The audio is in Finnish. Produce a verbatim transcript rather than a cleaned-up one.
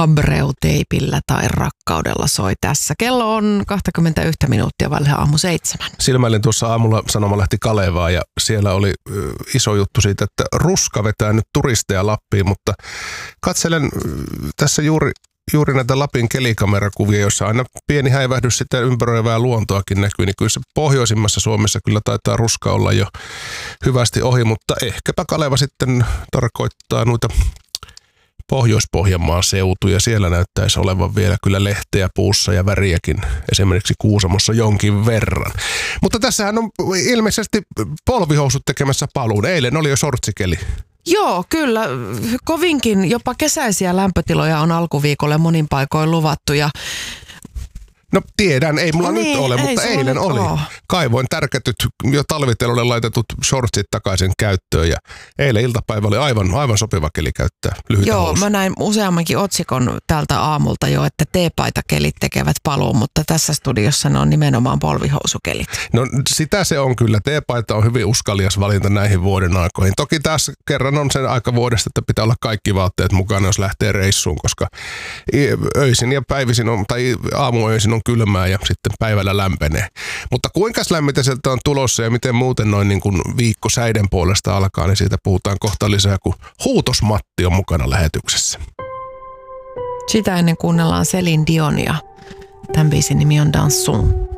Abreu-teipillä tai rakkaudella soi tässä. Kello on kaksikymmentäyksi minuuttia vaille aamu seitsemän. Silmäilin tuossa aamulla Sanomalehti Kalevaa ja siellä oli iso juttu siitä, että ruska vetää nyt turisteja Lappiin, mutta katselen tässä juuri Juuri näitä Lapin kelikamerakuvia, joissa aina pieni häivähdys sitten ympäröivää luontoakin näkyy, niin kyllä se pohjoisimmassa Suomessa kyllä taitaa ruska olla jo hyvästi ohi, mutta ehkäpä Kaleva sitten tarkoittaa noita Pohjois-Pohjanmaan seutuja. Siellä näyttäisi olevan vielä kyllä lehteä puussa ja väriäkin esimerkiksi Kuusamossa jonkin verran. Mutta tässähän on ilmeisesti polvihousut tekemässä paluun. Eilen oli jo sortsikeli. Joo, kyllä. Kovinkin jopa kesäisiä lämpötiloja on alkuviikolle monin paikoin luvattu ja no tiedän, ei mulla niin, nyt ole, ei, mutta eilen oli. Ole. Kaivoin tärkätyt jo talvitelulle laitetut shortsit takaisin käyttöön ja eilen iltapäivä oli aivan, aivan sopiva keli käyttää lyhyitä Joo, housuja. mä näin useammankin otsikon tältä aamulta jo, että teepaitakelit tekevät paluun, mutta tässä studiossa ne on nimenomaan polvihousukelit. No sitä se on kyllä. Teepaita on hyvin uskalias valinta näihin vuoden aikoihin. Toki tässä kerran on sen aika vuodesta, että pitää olla kaikki vaatteet mukana, jos lähtee reissuun, koska öisin ja päivisin on, tai aamuöisin on kylmää ja sitten päivällä lämpenee. Mutta kuinka lämmintä sieltä on tulossa ja miten muuten noin niin kuin viikko säiden puolesta alkaa, niin siitä puhutaan kohta lisää, kun Huutos Matti on mukana lähetyksessä. Sitä ennen kuunnellaan Céline Dionia. Tämän biisin nimi on Danson.